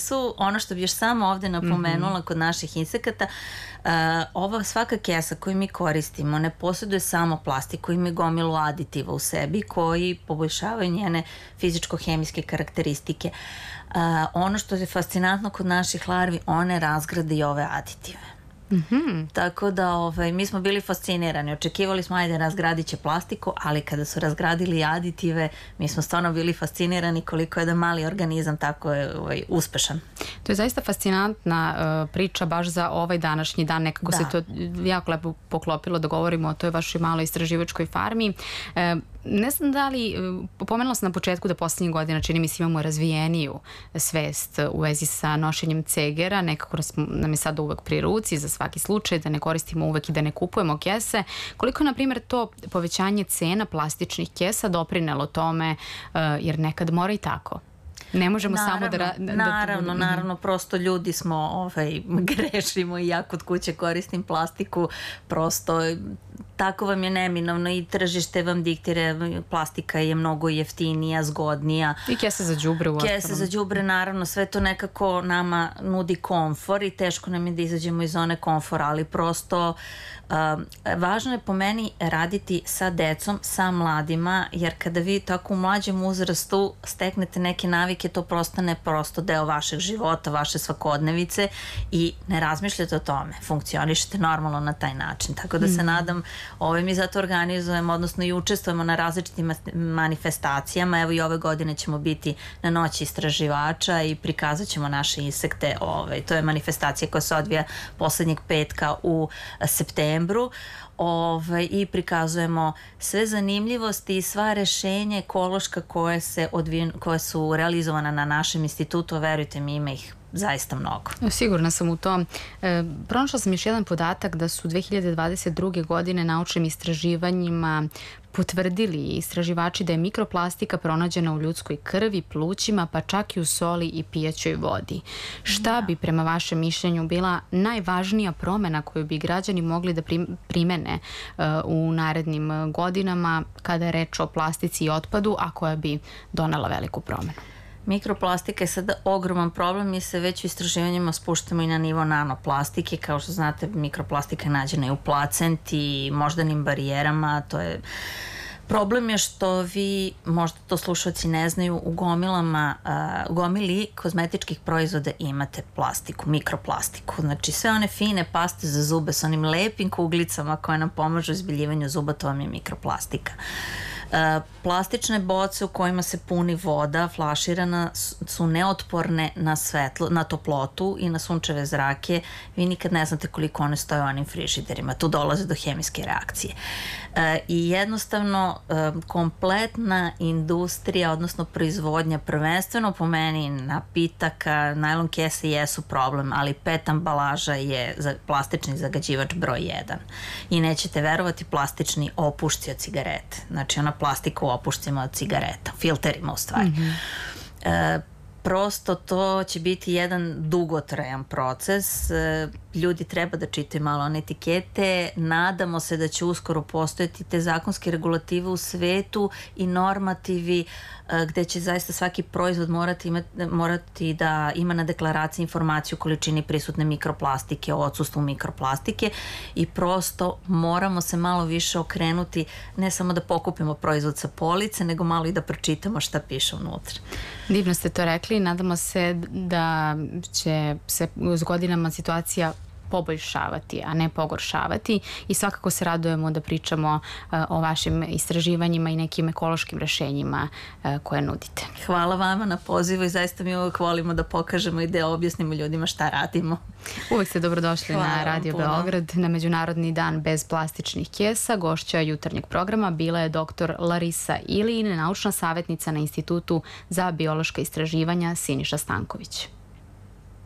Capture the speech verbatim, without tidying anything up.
kesu, ono što bi još samo ovde napomenula kod naših insekata, uh, ova svaka kesa koju mi koristimo ne posjeduje samo plastiku, ima gomilu aditiva u sebi koji poboljšavaju njene fizičko-hemijske karakteristike. Uh, ono što je fascinantno kod naših larvi, one razgrade i ove aditive. Mm-hmm. Tako da ovaj, mi smo bili fascinirani, očekivali smo ajde razgradit će plastiku, ali kada su razgradili aditive mi smo stvarno bili fascinirani koliko je da mali organizam tako je ovaj, uspešan. To je zaista fascinantna uh, priča baš za ovaj današnji dan, nekako da. se to jako lepo poklopilo da govorimo o toj vašoj maloj istraživačkoj farmi. Uh, ne znam da li, uh, pomenula sam na početku da poslednjih godina čini mi se imamo razvijeniju svest u vezi sa nošenjem cegera, nekako nas, nam je sada uvek pri ruci za svaki slučaj, da ne koristimo uvek i da ne kupujemo kese. Koliko je, na primjer, to povećanje cena plastičnih kesa doprinelo tome, uh, jer nekad mora i tako? Ne možemo naravno, samo da... da naravno, da, naravno, prosto ljudi smo, ovaj, grešimo i ja kod kuće koristim plastiku, prosto tako vam je neminovno i tržište vam diktira, plastika je mnogo jeftinija, zgodnija. I kese za đubre u ostalom. Kese za đubre, naravno, sve to nekako nama nudi komfor i teško nam je da izađemo iz zone komfora, ali prosto uh, važno je po meni raditi sa decom, sa mladima, jer kada vi tako u mlađem uzrastu steknete neke navike, to prostane prosto deo vašeg života, vaše svakodnevice i ne razmišljate o tome, funkcionišete normalno na taj način, tako da se mm. nadam. Ove, mi zato organizujemo, odnosno i učestvujemo na različitim manifestacijama. Evo i ove godine ćemo biti na noći istraživača i prikazat ćemo naše insekte. Ove, to je manifestacija koja se odvija poslednjeg petka u septembru. Ove, i prikazujemo sve zanimljivosti i sva rešenja ekološka koje, se odvijen, koje su realizovana na našem institutu. Verujte mi, ima ih zaista mnogo. Sigurna sam u to. E, pronašla sam još jedan podatak da su dve hiljade dvadeset druge. godine naučnim istraživanjima potvrdili istraživači da je mikroplastika pronađena u ljudskoj krvi, plućima, pa čak i u soli i pijaćoj vodi. Šta bi prema vašem mišljenju bila najvažnija promena koju bi građani mogli da primene uh, u narednim godinama kada je reč o plastici i otpadu, a koja bi donela veliku promenu? Mikroplastika je sada ogroman problem, mi se već u istraživanjima spuštamo i na nivo nanoplastike, kao što znate mikroplastika je nađena i u placenti i moždanim barijerama, to je problem je što vi, možda to slušalci ne znaju, u gomilama, u gomili kozmetičkih proizvoda imate plastiku, mikroplastiku. Znači sve one fine paste za zube sa onim lepim kuglicama koje nam pomažu u izbiljivanju zuba, to vam je mikroplastika. Uh, plastične boce u kojima se puni voda flaširana su neotporne na svetlo, na toplotu i na sunčeve zrake. Vi nikad ne znate koliko one stoje u onim frižiderima. Tu dolaze do hemijske reakcije. Uh, I jednostavno uh, kompletna industrija, odnosno proizvodnja, prvenstveno po meni napitaka, najlon kese jesu problem, ali pet ambalaža je za plastični zagađivač broj jedan. I nećete verovati, plastični opušci od cigarete. Znači ona plastika u opušcima od cigareta, filterima u stvari. Mm-hmm. E, prosto to će biti jedan dugotrajan proces. E, ljudi treba da čitaju malo one etikete. Nadamo se da će uskoro postojati te zakonske regulative u svetu i normativi e, gde će zaista svaki proizvod morati, imati, morati da ima na deklaraciji informaciju o količini prisutne mikroplastike, o odsustvu mikroplastike i prosto moramo se malo više okrenuti, ne samo da pokupimo proizvod sa police, nego malo i da pročitamo šta piše unutra. Divno ste to rekli. Nadamo se da će se s godinama situacija poboljšavati, a ne pogoršavati i svakako se radujemo da pričamo uh, o vašim istraživanjima i nekim ekološkim rešenjima uh, koje nudite. Hvala vama na pozivu i zaista mi uvek volimo da pokažemo i da objasnimo ljudima šta radimo. Uvek ste dobrodošli Hvala na Radio Beograd na Međunarodni dan bez plastičnih kesa. Gošća jutarnjeg programa bila je doktor Larisa Ilijin, naučna savjetnica na Institutu za biološka istraživanja Siniša Stanković.